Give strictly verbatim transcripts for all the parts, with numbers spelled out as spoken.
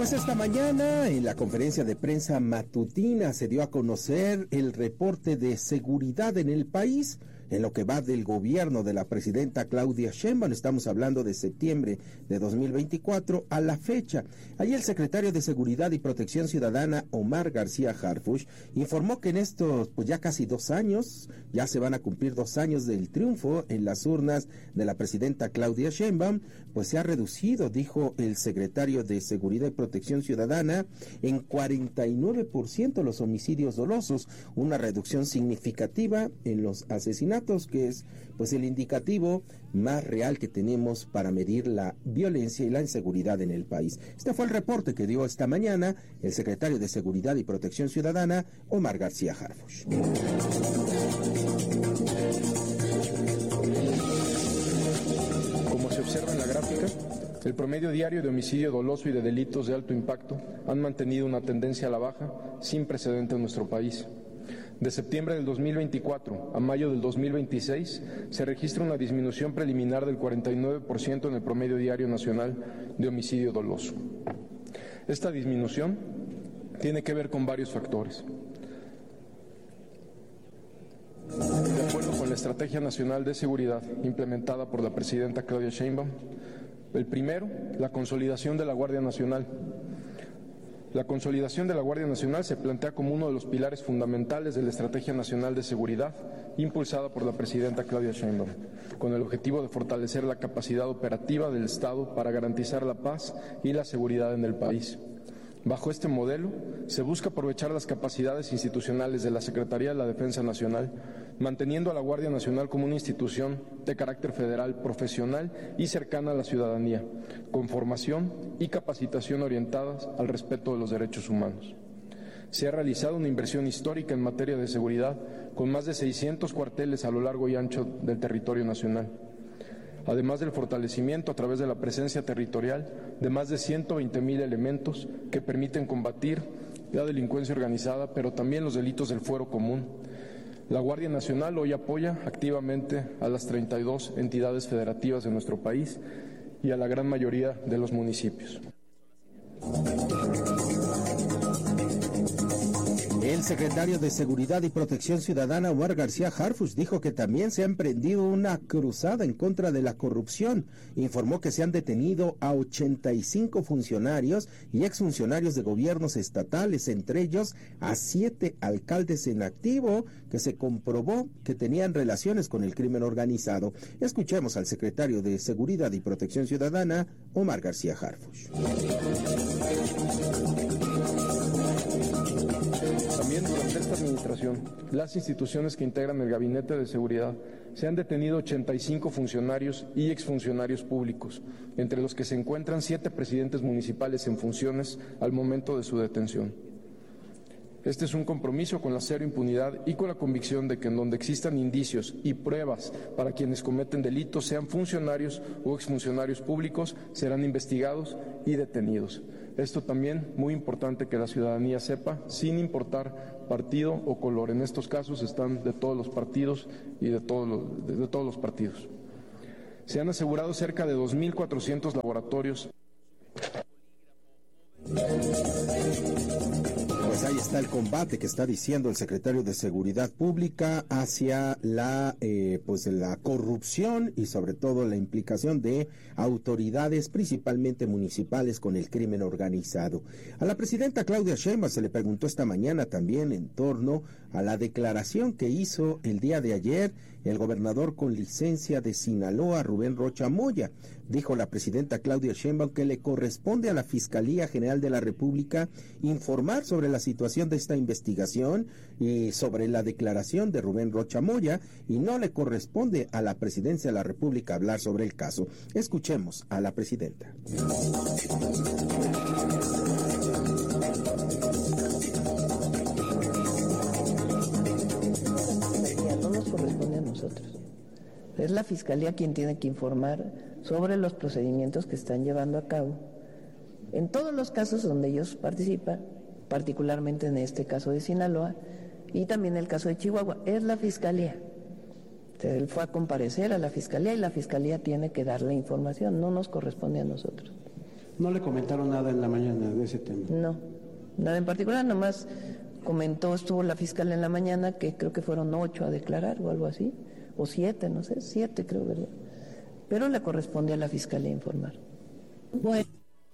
Pues esta mañana, en la conferencia de prensa matutina, se dio a conocer el reporte de seguridad en el país, en lo que va del gobierno de la presidenta Claudia Sheinbaum. Estamos hablando de septiembre de dos mil veinticuatro a la fecha. Allí el secretario de Seguridad y Protección Ciudadana, Omar García Harfuch, informó que en estos, pues ya casi dos años, ya se van a cumplir dos años del triunfo en las urnas de la presidenta Claudia Sheinbaum, pues se ha reducido, dijo el secretario de Seguridad y Protección Ciudadana, en cuarenta y nueve por ciento los homicidios dolosos, una reducción significativa en los asesinatos, que es pues el indicativo más real que tenemos para medir la violencia y la inseguridad en el país. Este fue el reporte que dio esta mañana el secretario de Seguridad y Protección Ciudadana, Omar García Harfuch. Como se observa en la gráfica, el promedio diario de homicidio doloso y de delitos de alto impacto han mantenido una tendencia a la baja sin precedente en nuestro país. De septiembre del dos mil veinticuatro a mayo del dos mil veintiséis se registra una disminución preliminar del cuarenta y nueve por ciento en el promedio diario nacional de homicidio doloso. Esta disminución tiene que ver con varios factores. De acuerdo con la Estrategia Nacional de Seguridad implementada por la presidenta Claudia Sheinbaum, el primero, la consolidación de la Guardia Nacional. La consolidación de la Guardia Nacional se plantea como uno de los pilares fundamentales de la Estrategia Nacional de Seguridad impulsada por la presidenta Claudia Sheinbaum, con el objetivo de fortalecer la capacidad operativa del Estado para garantizar la paz y la seguridad en el país. Bajo este modelo, se busca aprovechar las capacidades institucionales de la Secretaría de la Defensa Nacional, manteniendo a la Guardia Nacional como una institución de carácter federal, profesional y cercana a la ciudadanía, con formación y capacitación orientadas al respeto de los derechos humanos. Se ha realizado una inversión histórica en materia de seguridad, con más de seiscientos cuarteles a lo largo y ancho del territorio nacional, además del fortalecimiento a través de la presencia territorial de más de ciento veinte mil elementos que permiten combatir la delincuencia organizada, pero también los delitos del fuero común. La Guardia Nacional hoy apoya activamente a las treinta y dos entidades federativas de nuestro país y a la gran mayoría de los municipios. El secretario de Seguridad y Protección Ciudadana, Omar García Harfuch, dijo que también se ha emprendido una cruzada en contra de la corrupción. Informó que se han detenido a ochenta y cinco funcionarios y exfuncionarios de gobiernos estatales, entre ellos a siete alcaldes en activo que se comprobó que tenían relaciones con el crimen organizado. Escuchemos al secretario de Seguridad y Protección Ciudadana, Omar García Harfuch. También durante esta administración, las instituciones que integran el Gabinete de Seguridad se han detenido ochenta y cinco funcionarios y exfuncionarios públicos, entre los que se encuentran siete presidentes municipales en funciones al momento de su detención. Este es un compromiso con la cero impunidad y con la convicción de que en donde existan indicios y pruebas para quienes cometen delitos, sean funcionarios o exfuncionarios públicos, serán investigados y detenidos. Esto también muy importante que la ciudadanía sepa, sin importar partido o color. En estos casos están de todos los partidos y de todos los, de, de todos los partidos. Se han asegurado cerca de dos mil cuatrocientos laboratorios. Pues ahí está el combate que está diciendo el secretario de Seguridad Pública hacia la eh, pues la corrupción y sobre todo la implicación de autoridades principalmente municipales con el crimen organizado. A la presidenta Claudia Sheinbaum se le preguntó esta mañana también en torno a la declaración que hizo el día de ayer el gobernador con licencia de Sinaloa, Rubén Rocha Moya. Dijo la presidenta Claudia Sheinbaum que le corresponde a la Fiscalía General de la República informar sobre la situación de esta investigación y sobre la declaración de Rubén Rocha Moya, y no le corresponde a la presidencia de la República hablar sobre el caso. Escuchemos a la presidenta. No nos corresponde a nosotros. Es la Fiscalía quien tiene que informar sobre los procedimientos que están llevando a cabo en todos los casos donde ellos participan, particularmente en este caso de Sinaloa y también el caso de Chihuahua. Es la Fiscalía. Él fue a comparecer a la Fiscalía y la Fiscalía tiene que dar la información, no nos corresponde a nosotros. ¿No le comentaron nada en la mañana de ese tema? No, nada en particular, nomás comentó, estuvo la fiscal en la mañana, que creo que fueron ocho a declarar o algo así, o siete, no sé, siete creo, ¿verdad? Pero le corresponde a la fiscalía informar. Bueno.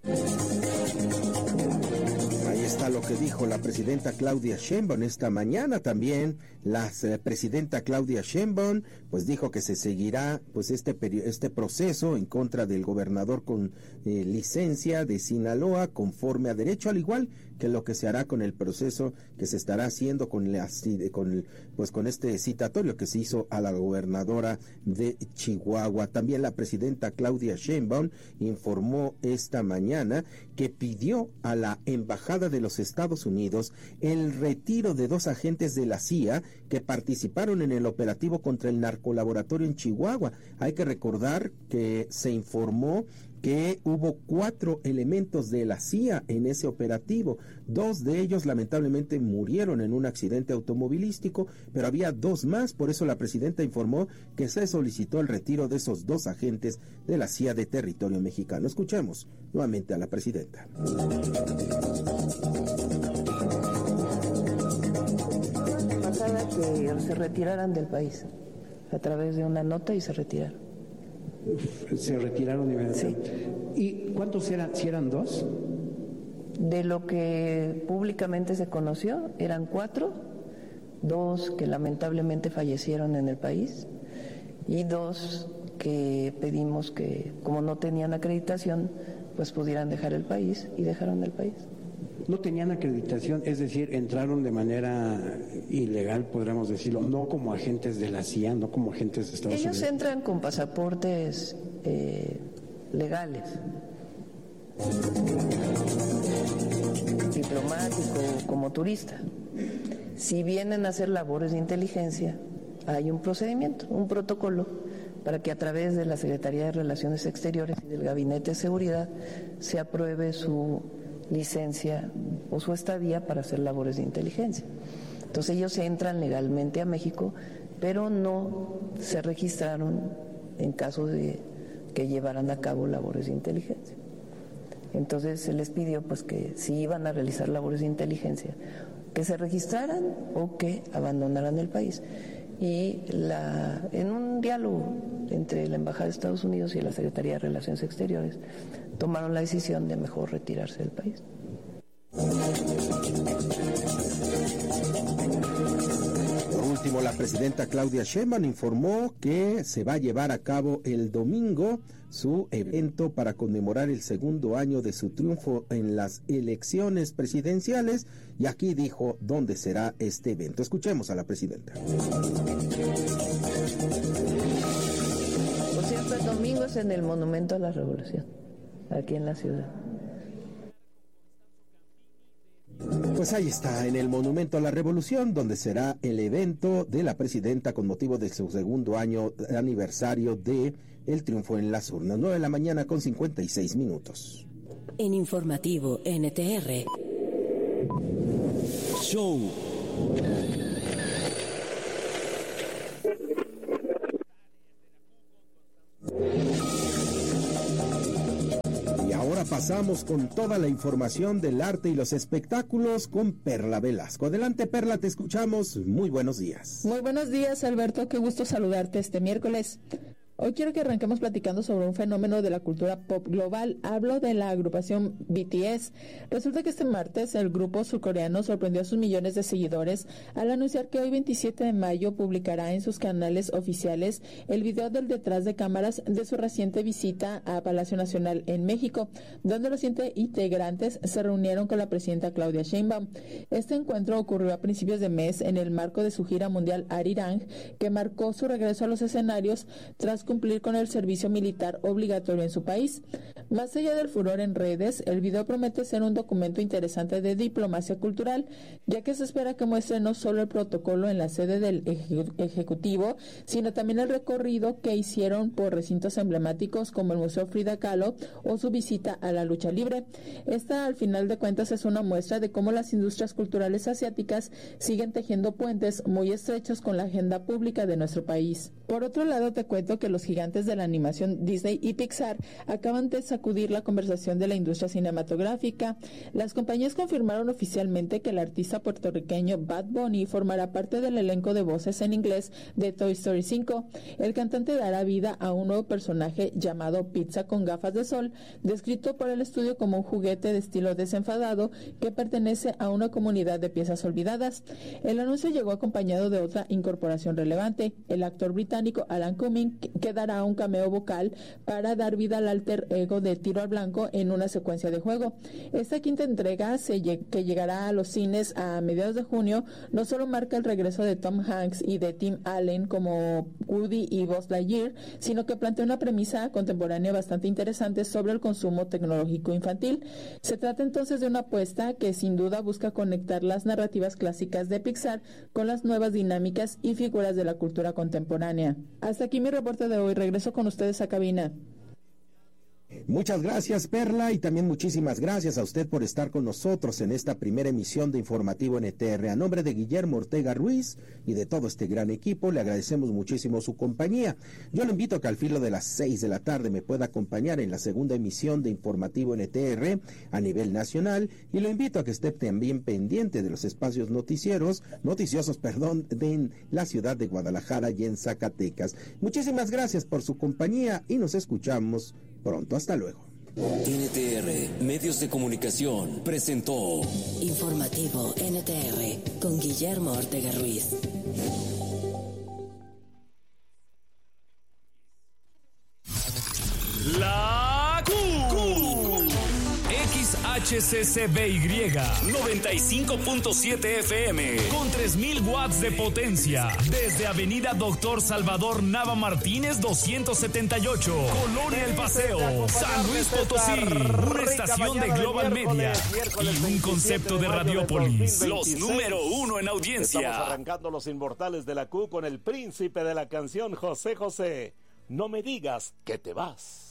Ahí está lo que dijo la presidenta Claudia Sheinbaum esta mañana. También la eh, presidenta Claudia Sheinbaum pues dijo que se seguirá pues este este proceso en contra del gobernador con eh, licencia de Sinaloa conforme a derecho, al igual que lo que se hará con el proceso que se estará haciendo con la, con pues con este citatorio que se hizo a la gobernadora de Chihuahua. También la presidenta Claudia Sheinbaum informó esta mañana que pidió a la embajada de los Estados Unidos el retiro de dos agentes de la C I A que participaron en el operativo contra el narcolaboratorio en Chihuahua. Hay que recordar que se informó que hubo cuatro elementos de la C I A en ese operativo. Dos de ellos lamentablemente murieron en un accidente automovilístico, pero había dos más. Por eso la presidenta informó que se solicitó el retiro de esos dos agentes de la C I A de territorio mexicano. Escuchemos nuevamente a la presidenta. Pasada que se retiraran del país a través de una nota y se retiraron. Se retiraron inmediatamente. Sí. ¿Y cuántos eran? ¿Si eran dos? De lo que públicamente se conoció, eran cuatro, dos que lamentablemente fallecieron en el país y dos que pedimos que, como no tenían acreditación, pues pudieran dejar el país y dejaron el país. No tenían acreditación, es decir, entraron de manera ilegal, podríamos decirlo, no como agentes de la C I A, no como agentes de Estados Ellos Unidos. Ellos entran con pasaportes eh, legales, diplomático, como turista. Si vienen a hacer labores de inteligencia, hay un procedimiento, un protocolo, para que a través de la Secretaría de Relaciones Exteriores y del Gabinete de Seguridad se apruebe su licencia o su estadía para hacer labores de inteligencia. Entonces ellos entran legalmente a México, pero no se registraron en caso de que llevaran a cabo labores de inteligencia. Entonces se les pidió pues que si iban a realizar labores de inteligencia, que se registraran o que abandonaran el país. Y la, en un diálogo entre la Embajada de Estados Unidos y la Secretaría de Relaciones Exteriores, tomaron la decisión de mejor retirarse del país. Por último, la presidenta Claudia Sheinbaum informó que se va a llevar a cabo el domingo su evento para conmemorar el segundo año de su triunfo en las elecciones presidenciales, y aquí dijo dónde será este evento. Escuchemos a la presidenta. Por cierto, el domingo es en el Monumento a la Revolución, aquí en la ciudad. Pues ahí está, en el Monumento a la Revolución, donde será el evento de la presidenta con motivo de su segundo año aniversario de el triunfo en las urnas. nueve de la mañana con cincuenta y seis minutos. En Informativo N T R. Show. Pasamos con toda la información del arte y los espectáculos con Perla Velasco. Adelante, Perla, te escuchamos. Muy buenos días. Muy buenos días, Alberto. Qué gusto saludarte este miércoles. Hoy quiero que arranquemos platicando sobre un fenómeno de la cultura pop global. Hablo de la agrupación B T S. Resulta que este martes el grupo surcoreano sorprendió a sus millones de seguidores al anunciar que hoy veintisiete de mayo publicará en sus canales oficiales el video del detrás de cámaras de su reciente visita a Palacio Nacional en México, donde los siete integrantes se reunieron con la presidenta Claudia Sheinbaum. Este encuentro ocurrió a principios de mes en el marco de su gira mundial Arirang, que marcó su regreso a los escenarios tras cumplir con el servicio militar obligatorio en su país. Más allá del furor en redes, el video promete ser un documento interesante de diplomacia cultural, ya que se espera que muestre no solo el protocolo en la sede del eje- Ejecutivo, sino también el recorrido que hicieron por recintos emblemáticos como el Museo Frida Kahlo o su visita a la lucha libre. Esta, al final de cuentas, es una muestra de cómo las industrias culturales asiáticas siguen tejiendo puentes muy estrechos con la agenda pública de nuestro país. Por otro lado, te cuento que los los gigantes de la animación Disney y Pixar acaban de sacudir la conversación de la industria cinematográfica. Las compañías confirmaron oficialmente que el artista puertorriqueño Bad Bunny formará parte del elenco de voces en inglés de Toy Story cinco. El cantante dará vida a un nuevo personaje llamado Pizza con gafas de sol, descrito por el estudio como un juguete de estilo desenfadado que pertenece a una comunidad de piezas olvidadas. El anuncio llegó acompañado de otra incorporación relevante, el actor británico Alan Cumming, que dará un cameo vocal para dar vida al alter ego de Tiro al Blanco en una secuencia de juego. Esta quinta entrega, se lleg- que llegará a los cines a mediados de junio, no solo marca el regreso de Tom Hanks y de Tim Allen como Woody y Buzz Lightyear, sino que plantea una premisa contemporánea bastante interesante sobre el consumo tecnológico infantil. Se trata entonces de una apuesta que sin duda busca conectar las narrativas clásicas de Pixar con las nuevas dinámicas y figuras de la cultura contemporánea. Hasta aquí mi reporte de hoy. Regreso con ustedes a cabina. Muchas gracias, Perla, y también muchísimas gracias a usted por estar con nosotros en esta primera emisión de Informativo N T R. A nombre de Guillermo Ortega Ruiz y de todo este gran equipo, le agradecemos muchísimo su compañía. Yo le invito a que al filo de las seis de la tarde me pueda acompañar en la segunda emisión de Informativo N T R a nivel nacional, y lo invito a que esté también pendiente de los espacios noticieros, noticiosos, perdón, de la ciudad de Guadalajara y en Zacatecas. Muchísimas gracias por su compañía y nos escuchamos pronto. Hasta luego. N T R, Medios de Comunicación, presentó Informativo N T R con Guillermo Ortega Ruiz. La Q. X H C C B Y noventa y cinco punto siete F M con tres mil watts de potencia desde Avenida Doctor Salvador Nava Martínez doscientos setenta y ocho, Colonia El Paseo, San Luis Potosí. Una estación de Global Media y un concepto de Radiopolis. Los número uno en audiencia. Estamos arrancando los inmortales de la Q con el príncipe de la canción, José José. No me digas que te vas.